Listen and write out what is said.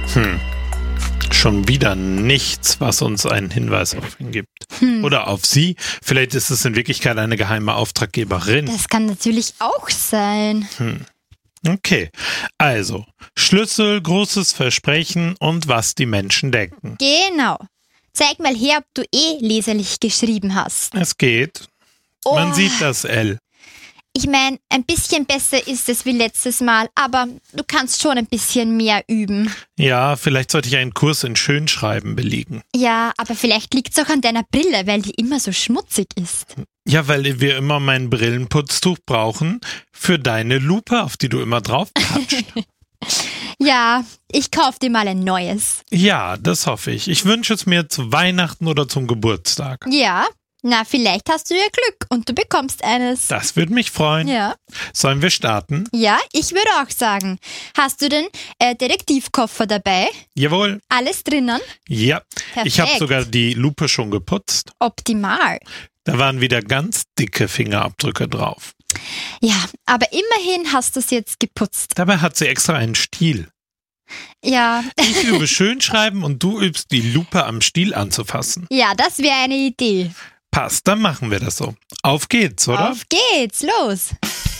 Schon wieder nichts, was uns einen Hinweis auf ihn gibt. Oder auf sie. Vielleicht ist es in Wirklichkeit eine geheime Auftraggeberin. Das kann natürlich auch sein. Okay, also Schlüssel, großes Versprechen und was die Menschen denken. Genau. Zeig mal her, ob du leserlich geschrieben hast. Es geht. Man sieht das L. Ich meine, ein bisschen besser ist es wie letztes Mal, aber du kannst schon ein bisschen mehr üben. Ja, vielleicht sollte ich einen Kurs in Schönschreiben belegen. Ja, aber vielleicht liegt es auch an deiner Brille, weil die immer so schmutzig ist. Ja, weil wir immer mein Brillenputztuch brauchen für deine Lupe, auf die du immer drauf patscht. Ja, ich kauf dir mal ein neues. Ja, das hoffe ich. Ich wünsche es mir zu Weihnachten oder zum Geburtstag. Ja, na, vielleicht hast du ja Glück und du bekommst eines. Das würde mich freuen. Ja. Sollen wir starten? Ja, ich würde auch sagen. Hast du den Detektivkoffer dabei? Jawohl. Alles drinnen? Ja. Perfekt. Ich habe sogar die Lupe schon geputzt. Optimal. Da waren wieder ganz dicke Fingerabdrücke drauf. Ja, aber immerhin hast du es jetzt geputzt. Dabei hat sie extra einen Stiel. Ja. Ich übe Schönschreiben und du übst die Lupe am Stiel anzufassen. Ja, das wäre eine Idee. Passt, dann machen wir das so. Auf geht's, oder? Auf geht's, los.